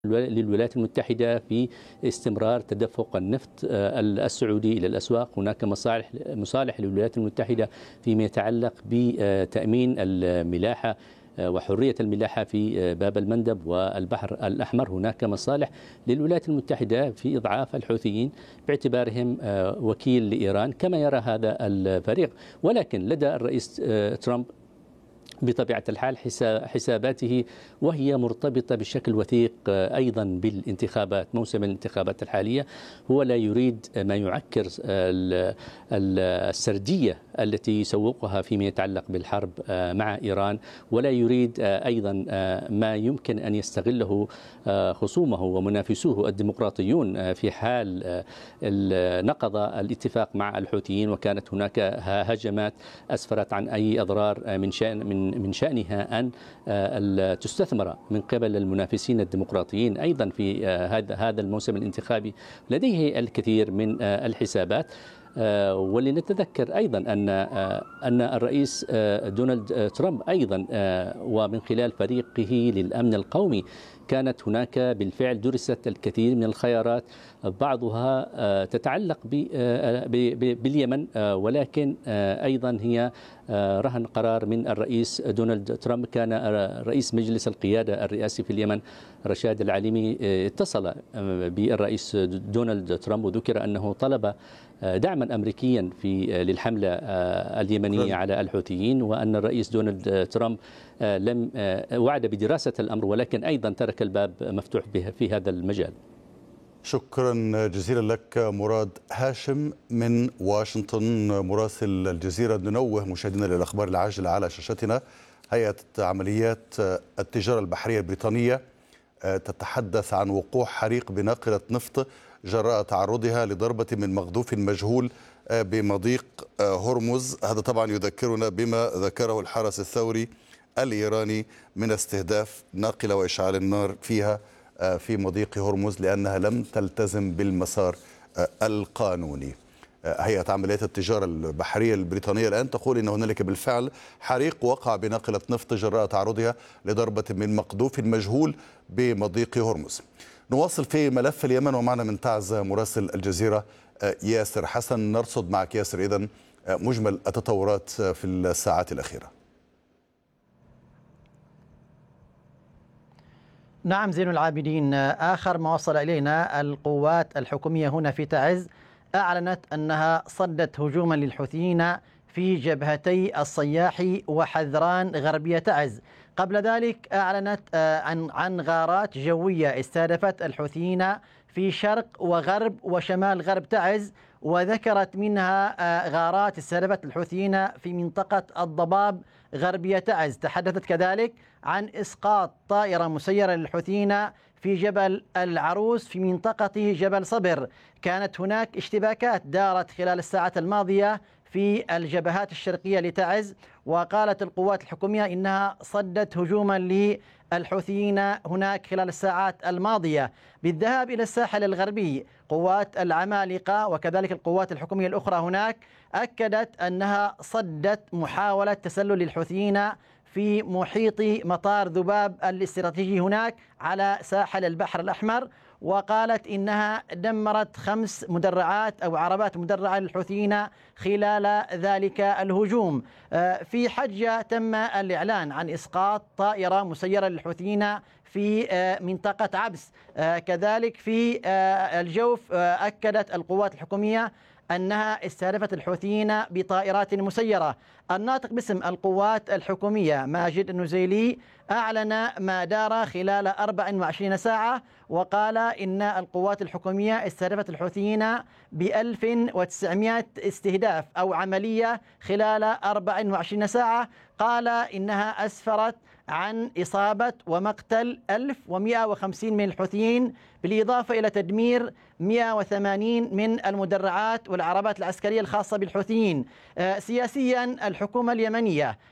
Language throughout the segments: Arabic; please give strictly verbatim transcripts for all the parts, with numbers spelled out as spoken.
للولايات المتحدة في استمرار تدفق النفط السعودي إلى الأسواق. هناك مصالح مصالح للولايات المتحدة فيما يتعلق بتأمين الملاحة وحرية الملاحة في باب المندب والبحر الأحمر. هناك مصالح للولايات المتحدة في إضعاف الحوثيين باعتبارهم وكيل لإيران كما يرى هذا الفريق، ولكن لدى الرئيس ترامب بطبيعة الحال حساباته وهي مرتبطة بشكل وثيق أيضا بالانتخابات، موسم الانتخابات الحالية. هو لا يريد ما يعكر السردية التي يسوقها فيما يتعلق بالحرب مع إيران، ولا يريد أيضا ما يمكن أن يستغله خصومه ومنافسوه الديمقراطيون في حال نقض الاتفاق مع الحوثيين وكانت هناك هجمات أسفرت عن أي أضرار من شأن من من شأنها أن تستثمر من قبل المنافسين الديمقراطيين أيضا في هذا هذا الموسم الانتخابي. لديه الكثير من الحسابات، ولنتذكر أيضا أن أن الرئيس دونالد ترامب أيضا ومن خلال فريقه للأمن القومي كانت هناك بالفعل درست الكثير من الخيارات، بعضها تتعلق باليمن، ولكن أيضا هي رهن قرار من الرئيس دونالد ترامب. كان رئيس مجلس القيادة الرئاسي في اليمن رشاد العليمي اتصل بالرئيس دونالد ترامب وذكر أنه طلب دعما أمريكيا في للحملة اليمنية على الحوثيين، وأن الرئيس دونالد ترامب لم وعد بدراسة الأمر ولكن أيضا ترك الباب مفتوح في هذا المجال. شكرا جزيلا لك مراد هاشم من واشنطن مراسل الجزيرة. ننوه مشاهدينا للأخبار العاجلة على شاشتنا. هيئة عمليات التجارة البحرية البريطانية تتحدث عن وقوع حريق بناقلة نفط جراء تعرضها لضربة من مقذوف مجهول بمضيق هرمز. هذا طبعا يذكرنا بما ذكره الحرس الثوري الإيراني من استهداف ناقلة وإشعال النار فيها في مضيق هرمز لأنها لم تلتزم بالمسار القانوني. هيئة عمليات التجارة البحرية البريطانية الآن تقول إن هنالك بالفعل حريق وقع بناقلة نفط جراء تعرضها لضربة من مقذوف مجهول بمضيق هرمز. نواصل في ملف اليمن ومعنا من تعز مراسل الجزيرة ياسر حسن. نرصد معك ياسر إذن مجمل التطورات في الساعات الأخيرة. نعم زين العابدين، آخر ما وصل إلينا القوات الحكومية هنا في تعز أعلنت أنها صدت هجوما للحوثيين في جبهتي الصياحي وحذران غربية تعز. قبل ذلك أعلنت عن عن غارات جوية استهدفت الحوثيين في شرق وغرب وشمال غرب تعز، وذكرت منها غارات استهدفت الحوثيين في منطقة الضباب غربية تعز. تحدثت كذلك عن إسقاط طائرة مسيرة للحوثيين في جبل العروس في منطقة جبل صبر. كانت هناك اشتباكات دارت خلال الساعات الماضية في الجبهات الشرقية لتعز، وقالت القوات الحكومية إنها صدت هجوما للحوثيين هناك خلال الساعات الماضية. بالذهاب إلى الساحل الغربي قوات العمالقة وكذلك القوات الحكومية الأخرى هناك أكدت أنها صدت محاولة تسلل للحوثيين في محيط مطار ذباب الاستراتيجي هناك على ساحل البحر الأحمر، وقالت إنها دمرت خمس مدرعات أو عربات مدرعة للحوثيين خلال ذلك الهجوم. في حجة تم الإعلان عن إسقاط طائرة مسيرة للحوثيين في منطقة عبس. كذلك في الجوف أكدت القوات الحكومية أنها استهدفت الحوثيين بطائرات مسيرة. الناطق باسم القوات الحكومية ماجد النزيلي أعلن ما دار خلال أربع وعشرين ساعة، وقال إن القوات الحكومية استهدفت الحوثيين بألف وتسعمائة استهداف أو عملية خلال أربع وعشرين ساعة. قال إنها أسفرت عن إصابة ومقتل ألف ومئة وخمسين من الحوثيين، بالإضافة إلى تدمير مئة وثمانين من المدرعات والعربات العسكرية الخاصة بالحوثيين. سياسيا الحكومة اليمنية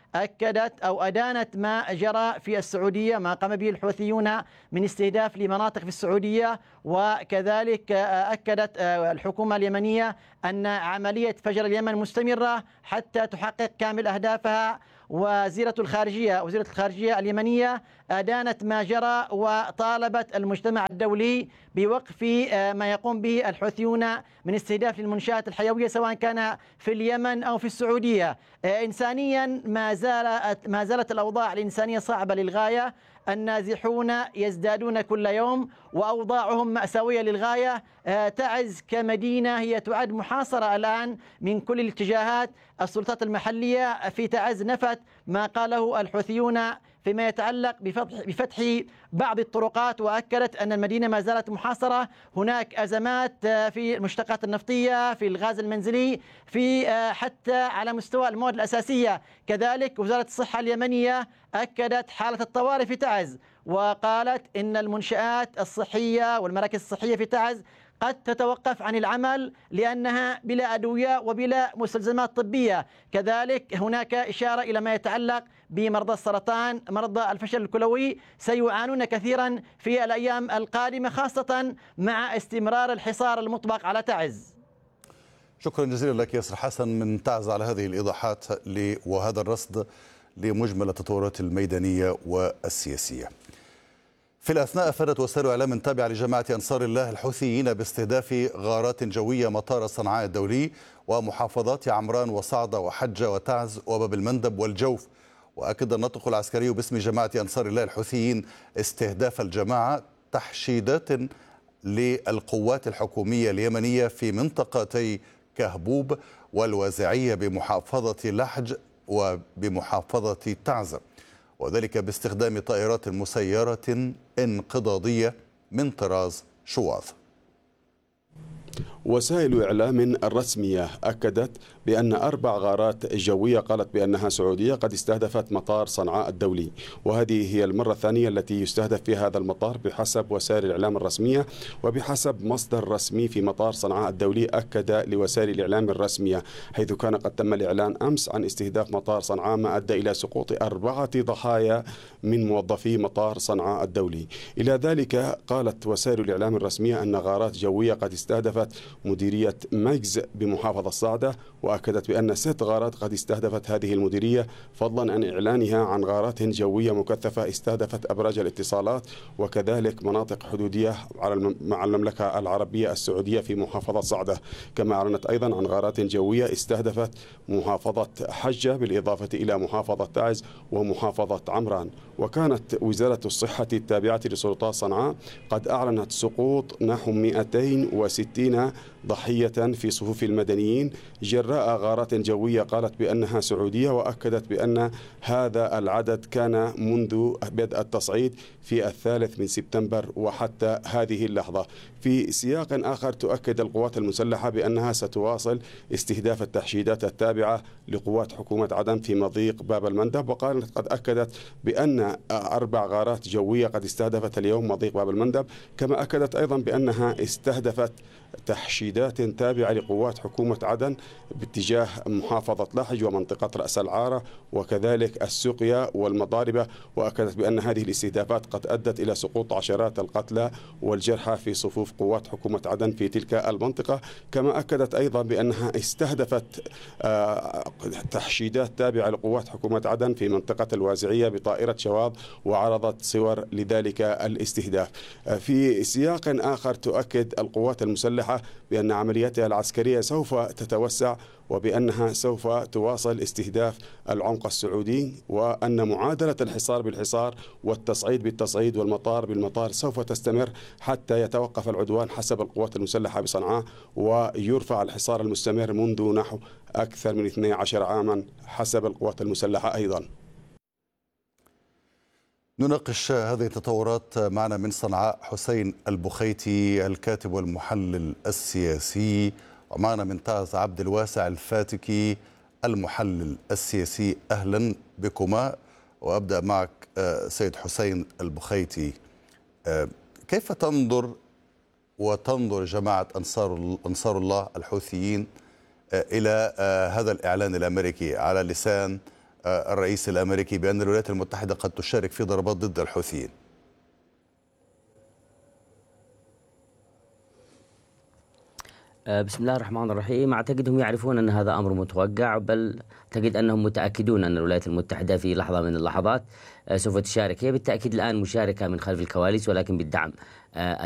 أكدت أو أدانت ما جرى في السعودية، ما قام به الحوثيون من استهداف لمناطق في السعودية، وكذلك أكدت الحكومة اليمنية أن عملية فجر اليمن مستمرة حتى تحقق كامل أهدافها. وزيرة الخارجية وزيرة الخارجية اليمنية أدانت ما جرى وطالبت المجتمع الدولي بوقف ما يقوم به الحوثيون من استهداف للمنشآت الحيوية سواء كان في اليمن أو في السعودية. إنسانيا ما زالت ما زالت الأوضاع الإنسانية صعبة للغاية، النازحون يزدادون كل يوم وأوضاعهم مأساوية للغاية. تعز كمدينة هي تعد محاصرة الآن من كل الاتجاهات. السلطات المحلية في تعز نفت ما قاله الحوثيون فيما يتعلق بفتح, بفتح بعض الطرقات، وأكدت أن المدينة ما زالت محاصرة. هناك أزمات في المشتقات النفطية، في الغاز المنزلي، في حتى على مستوى المواد الأساسية. كذلك وزارة الصحة اليمنية أكدت حالة الطوارئ في تعز، وقالت إن المنشآت الصحية والمراكز الصحية في تعز قد تتوقف عن العمل لأنها بلا أدوية وبلا مستلزمات طبية. كذلك هناك إشارة إلى ما يتعلق بمرضى السرطان، مرضى الفشل الكلوي سيعانون كثيرا في الأيام القادمة، خاصة مع استمرار الحصار المطبق على تعز. شكرا جزيلا لك ياسر حسن من تعز على هذه الإيضاحات وهذا الرصد لمجمل التطورات الميدانية والسياسية. في الأثناء أفادت وسائل إعلام تابعة لجماعة أنصار الله الحوثيين باستهداف غارات جوية مطار صنعاء الدولي ومحافظات عمران وصعدة وحجة وتعز وباب المندب والجوف. وأكد الناطق العسكري باسم جماعة أنصار الله الحوثيين استهداف الجماعة تحشيدات للقوات الحكومية اليمنية في منطقتي كهبوب والوازعية بمحافظة لحج وبمحافظة تعز، وذلك باستخدام طائرات مسيرة انقضاضية من طراز شواظ. وسائل إعلام رسمية أكدت بأن أربع غارات جوية قالت بأنها سعودية قد استهدفت مطار صنعاء الدولي، وهذه هي المرة الثانية التي يستهدف فيها هذا المطار بحسب وسائل الإعلام الرسمية. وبحسب مصدر رسمي في مطار صنعاء الدولي أكد لوسائل الإعلام الرسمية حيث كان قد تم الإعلان أمس عن استهداف مطار صنعاء ما أدى إلى سقوط أربعة ضحايا من موظفي مطار صنعاء الدولي. إلى ذلك قالت وسائل الإعلام الرسمية أن غارات جوية قد استهدفت مديرية ميجز بمحافظة الصعدة، وأكدت بأن ست غارات قد استهدفت هذه المديرية، فضلا عن إعلانها عن غارات جوية مكثفة استهدفت أبراج الاتصالات وكذلك مناطق حدودية مع المملكة العربية السعودية في محافظة صعدة. كما أعلنت أيضا عن غارات جوية استهدفت محافظة حجة بالإضافة إلى محافظة تعز ومحافظة عمران. وكانت وزارة الصحة التابعة لسلطات صنعاء قد أعلنت سقوط نحو مئتين وستين ضحية في صفوف المدنيين جراء غارات جوية قالت بأنها سعودية، وأكدت بأن هذا العدد كان منذ بدء التصعيد في الثالث من سبتمبر وحتى هذه اللحظة. في سياق آخر تؤكد القوات المسلحة بأنها ستواصل استهداف التحشيدات التابعة لقوات حكومة عدن في مضيق باب المندب، وقالت قد أكدت بأن أربع غارات جوية قد استهدفت اليوم مضيق باب المندب. كما أكدت أيضا بأنها استهدفت تحشيدات تابعة لقوات حكومة عدن باتجاه محافظة لحج ومنطقة رأس العارة وكذلك السقيا والمضاربة، وأكدت بأن هذه الاستهدافات قد أدت إلى سقوط عشرات القتلى والجرحى في صفوف قوات حكومة عدن في تلك المنطقة. كما أكدت أيضا بأنها استهدفت تحشيدات تابعة لقوات حكومة عدن في منطقة الوازعية بطائرة شواظ وعرضت صور لذلك الاستهداف. في سياق آخر تؤكد القوات المسلحة بأن عملياتها العسكرية سوف تتوسع وبأنها سوف تواصل استهداف العمق السعودي، وأن معادلة الحصار بالحصار والتصعيد بالتصعيد والمطار بالمطار سوف تستمر حتى يتوقف العدوان حسب القوات المسلحة بصنعاء ويرفع الحصار المستمر منذ نحو أكثر من اثني عشر عاما حسب القوات المسلحة أيضا. نناقش هذه التطورات معنا من صنعاء حسين البخيتي الكاتب والمحلل السياسي، ومعنا من تعز عبد الواسع الفاتكي المحلل السياسي. أهلا بكما. وأبدأ معك سيد حسين البخيتي، كيف تنظر وتنظر جماعة أنصار أنصار الله الحوثيين إلى هذا الإعلان الأمريكي على لسان الرئيس الأمريكي بأن الولايات المتحدة قد تشارك في ضربات ضد الحوثيين؟ بسم الله الرحمن الرحيم. أعتقد هم يعرفون أن هذا أمر متوقع، بل أعتقد أنهم متأكدون أن الولايات المتحدة في لحظة من اللحظات سوف تشارك. هي بالتأكيد الآن مشاركة من خلف الكواليس ولكن بالدعم